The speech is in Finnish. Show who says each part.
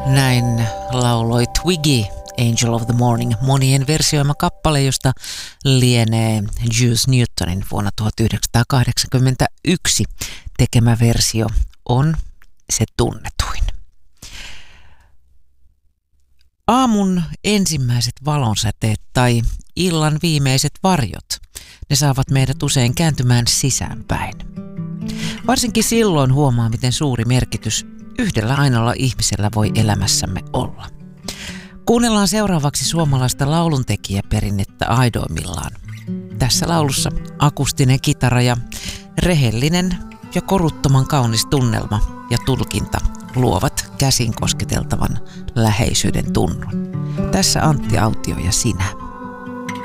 Speaker 1: Näin lauloi Twiggy, Angel of the Morning, monien versioima kappale, josta lienee Juice Newtonin vuonna 1981 tekemä versio on se tunnetuin. Aamun ensimmäiset valonsäteet tai illan viimeiset varjot, ne saavat meidät usein kääntymään sisäänpäin. Varsinkin silloin huomaa, miten suuri merkitys yhdellä ainoalla ihmisellä voi elämässämme olla. Kuunnellaan seuraavaksi suomalaista lauluntekijäperinnettä aidoimmillaan. Tässä laulussa akustinen kitara ja rehellinen ja koruttoman kaunis tunnelma ja tulkinta luovat käsin kosketeltavan läheisyyden tunnun. Tässä Antti Autio ja sinä.